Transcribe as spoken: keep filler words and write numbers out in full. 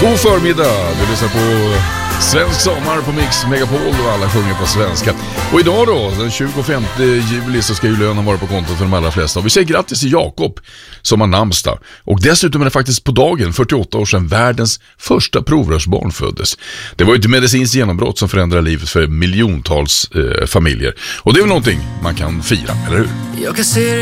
God förmiddag, du lyssnar på Svensk sommar på Mix Megapol och alla sjunger på svenska. Och idag då, den tjugofemte juli, så ska ju lönen vara på kontot för de allra flesta. Och vi säger grattis till Jakob som har namnsdag. Och dessutom är det faktiskt på dagen, fyrtioåtta år sedan, världens första provrörsbarn föddes. Det var ju ett medicinskt genombrott som förändrade livet för miljontals eh, familjer. Och det är väl någonting man kan fira, eller hur? Jag kan se